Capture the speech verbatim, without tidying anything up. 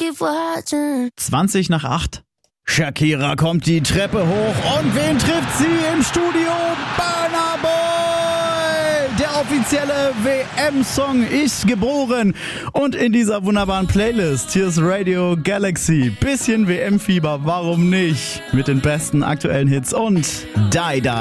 keep watching. zwanzig nach acht. Shakira kommt die Treppe hoch und wen trifft sie im Studio? Burna Boy! Der offizielle W M-Song ist geboren. Und in dieser wunderbaren Playlist, hier ist Radio Galaxy. Bisschen W M-Fieber, warum nicht? Mit den besten aktuellen Hits und Die Die.